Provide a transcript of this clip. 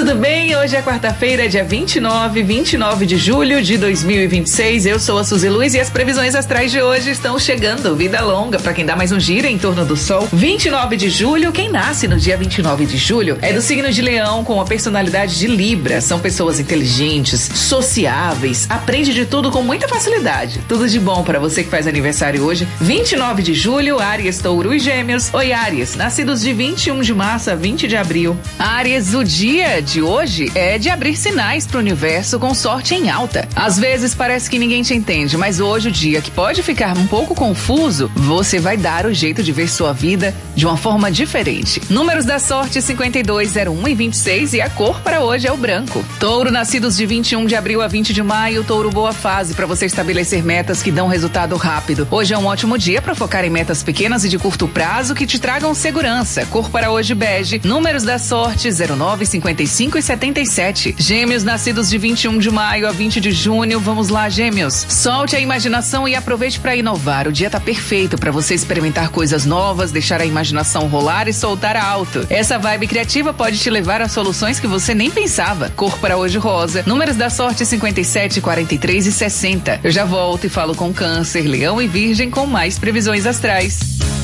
tudo bem? Hoje é quarta-feira, dia 29 de julho de 2026. Eu sou a Suzy Luiz e as previsões astrais de hoje estão chegando. Vida longa para quem dá mais um giro em torno do Sol. 29 de julho, quem nasce no dia 29 de julho é do signo de Leão com a personalidade de Libra. São pessoas inteligentes, sociáveis, aprende de tudo com muita facilidade. Tudo de bom para você que faz aniversário hoje. 29 de julho, Áries, Touro e Gêmeos. Oi, Áries, nascidos de 21 de março a 20 de abril. Áries, o dia de hoje é de abrir sinais pro universo com sorte em alta. Às vezes parece que ninguém te entende, mas hoje o dia que pode ficar um pouco confuso, você vai dar o jeito de ver sua vida de uma forma diferente. Números da sorte 52, 01 e 26 e a cor para hoje é o branco. Touro, nascidos de 21 de abril a 20 de maio, Touro, boa fase para você estabelecer metas que dão resultado rápido. Hoje é um ótimo dia para focar em metas pequenas e de curto prazo que te tragam segurança. Cor para hoje bege. Números da sorte 09, 55 e 77. Gêmeos, nascidos de 21 de maio a 20 de junho. Vamos lá, Gêmeos. Solte a imaginação e aproveite para inovar. O dia tá perfeito para você experimentar coisas novas, deixar a imaginação rolar e soltar alto. Essa vibe criativa pode te levar a soluções que você nem pensava. Cor para hoje rosa. Números da sorte 57, 43 e 60. Eu já volto e falo com Câncer, Leão e Virgem com mais previsões astrais.